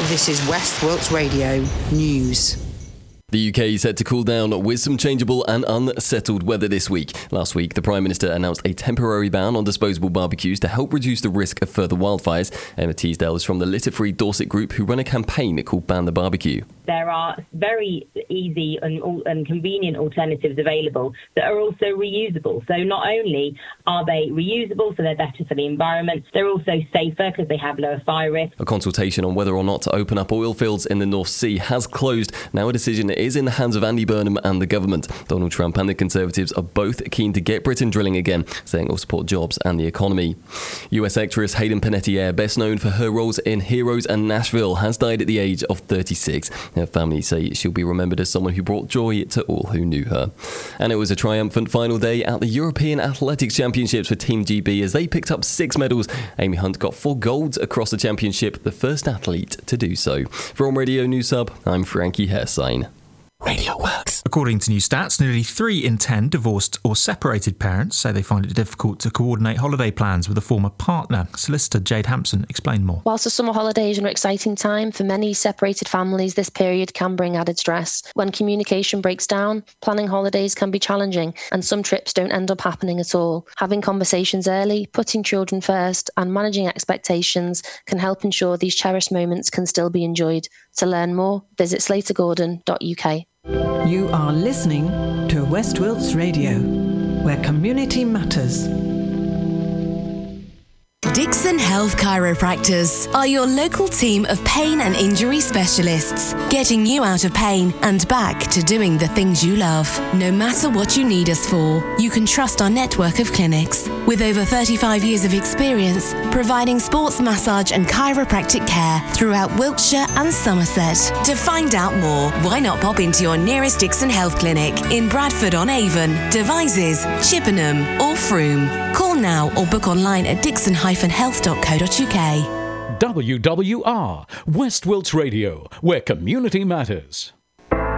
This is West Wilts Radio News. The UK is set to cool down with some changeable and unsettled weather this week. Last week, the Prime Minister announced a temporary ban on disposable barbecues to help reduce the risk of further wildfires. Emma Teasdale is from the Litter-Free Dorset Group, who run a campaign called Ban the Barbecue. There are very easy and convenient alternatives available that are also reusable. So not only are they reusable, so they're better for the environment, they're also safer because they have lower fire risk. A consultation on whether or not to open up oil fields in the North Sea has closed. Now a decision is in the hands of Andy Burnham and the government. Donald Trump and the Conservatives are both keen to get Britain drilling again, saying it will support jobs and the economy. US actress Hayden Panettiere, best known for her roles in Heroes and Nashville, has died at the age of 36. Her family say she'll be remembered as someone who brought joy to all who knew her. And it was a triumphant final day at the European Athletics Championships for Team GB as they picked up 6 medals. Amy Hunt got 4 golds across the championship, the first athlete to do so. From Radio News Hub, I'm Frankie Hersign. Radio Works. According to new stats, nearly 3 in 10 divorced or separated parents say they find it difficult to coordinate holiday plans with a former partner. Solicitor Jade Hampson explained more. Whilst the summer holidays are an exciting time, for many separated families, this period can bring added stress. When communication breaks down, planning holidays can be challenging, and some trips don't end up happening at all. Having conversations early, putting children first, and managing expectations can help ensure these cherished moments can still be enjoyed. To learn more, visit slatergordon.uk. You are listening to West Wilts Radio, where community matters. Dixon Health Chiropractors are your local team of pain and injury specialists, getting you out of pain and back to doing the things you love. No matter what you need us for, you can trust our network of clinics. With over 35 years of experience, providing sports massage and chiropractic care throughout Wiltshire and Somerset. To find out more, why not pop into your nearest Dixon Health Clinic in Bradford-on-Avon, Devizes, Chippenham or Frome. Call now or book online at dixon-health.co.uk. WWR, West Wilts Radio, where community matters.